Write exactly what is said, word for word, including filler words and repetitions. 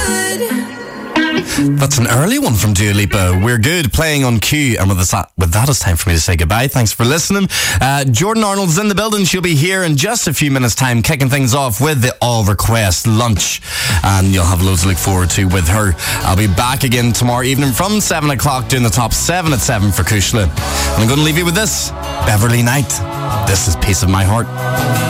That's an early one from Dua Lipa. We're good, playing on cue. And with, this, with that, it's time for me to say goodbye. Thanks for listening. Uh, Jordan Arnold's in the building. She'll be here in just a few minutes' time, kicking things off with the All Request lunch. And you'll have loads to look forward to with her. I'll be back again tomorrow evening from seven o'clock, doing the top seven at seven for Kushla. And I'm going to leave you with this. Beverly Knight. This is Piece of My Heart.